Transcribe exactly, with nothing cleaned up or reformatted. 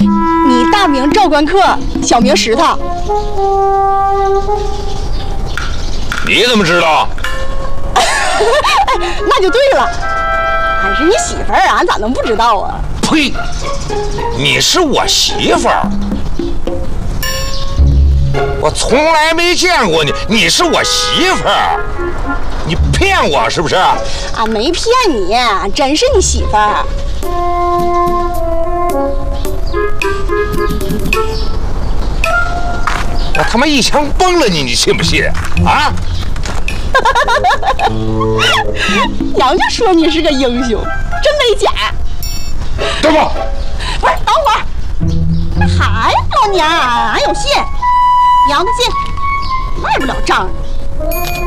你大名赵关客，小名石头。 你怎么知道？ 那就对了，俺是你媳妇儿，俺咋能不知道啊？ 呸！你是我媳妇儿，我从来没见过你，你是我媳妇儿，你骗我是不是？ 俺没骗你，俺真是你媳妇儿。 我他妈一枪崩了你，你信不信？啊！ 娘就说你是个英雄，真没假。 等会儿， 不是，等会儿，还老娘，俺有信，娘的信，卖不了账。